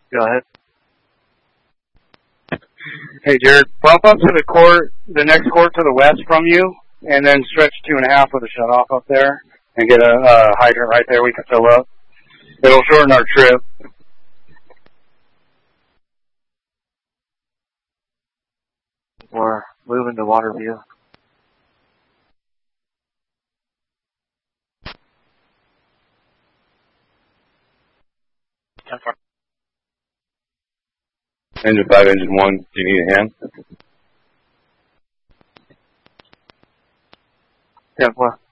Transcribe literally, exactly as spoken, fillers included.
Go ahead. Hey, Jared, bump up to the court, the next court to the west from you, and then stretch two and a half with a shut-off up there, and get a uh, hydrant right there we can fill up. It'll shorten our trip. We're moving to Waterview. Engine five, engine one, do you need a hand? Yeah, well.